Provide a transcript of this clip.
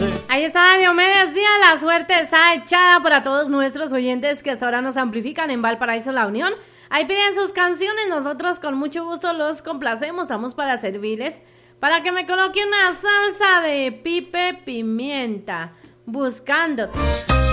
Ahí está Diomedes Díaz, la suerte está echada para todos nuestros oyentes que hasta ahora nos amplifican en Valparaíso, La Unión. Ahí piden sus canciones, nosotros con mucho gusto los complacemos, estamos para servirles, para que me coloque una salsa de pipe pimienta, buscándote.